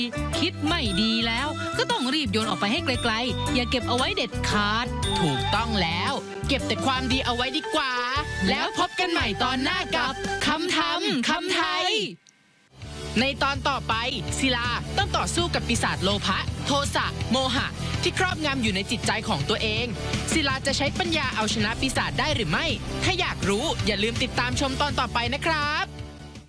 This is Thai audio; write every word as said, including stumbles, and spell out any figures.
คิดไม่ดีแล้วก็ต้องรีบโยนออกไปให้ไกลๆอย่าเก็บเอาไว้เด็ดขาดถูกต้องแล้วเก็บแต่ความดีเอาไว้ดีกว่า แล้วพบกันใหม่ตอนหน้ากับคำทำคำไทยในตอนต่อไปศิลาต้องต่อสู้กับปีศาจโลภะโทสะโมหะที่ครอบงำอยู่ในจิตใจของตัวเองศิลาจะใช้ปัญญาเอาชนะปีศาจได้หรือไม่ถ้าอยากรู้อย่าลืมติดตามชมตอนต่อไปนะครับ